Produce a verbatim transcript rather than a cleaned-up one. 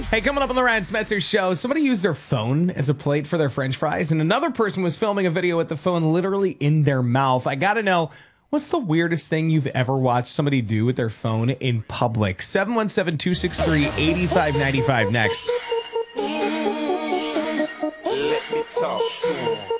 Hey, coming up on the Ryan Smetzer Show, somebody used their phone as a plate for their French fries, and another person was filming a video with the phone literally in their mouth. I gotta know, what's the weirdest thing you've ever watched somebody do with their phone in public? seven one seven, two six three, eight five nine five next. Let me talk to him.